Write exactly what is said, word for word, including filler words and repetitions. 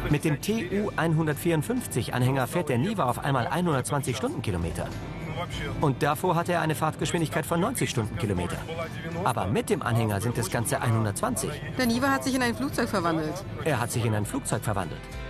Mit dem T U hundertvierundfünfzig Anhänger fährt der Niva auf einmal hundertzwanzig Stundenkilometer. Und davor hatte er eine Fahrtgeschwindigkeit von neunzig Stundenkilometer. Aber mit dem Anhänger sind es ganze hundertzwanzig. Der Niva hat sich in ein Flugzeug verwandelt. Er hat sich in ein Flugzeug verwandelt.